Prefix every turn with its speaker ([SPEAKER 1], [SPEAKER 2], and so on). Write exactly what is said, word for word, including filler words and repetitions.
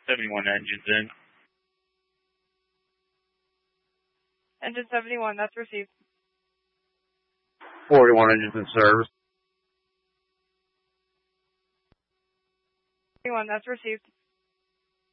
[SPEAKER 1] seventy-one engines in.
[SPEAKER 2] Engine seventy-one, that's received.
[SPEAKER 3] forty-one engines in service.
[SPEAKER 2] seventy-one, that's received.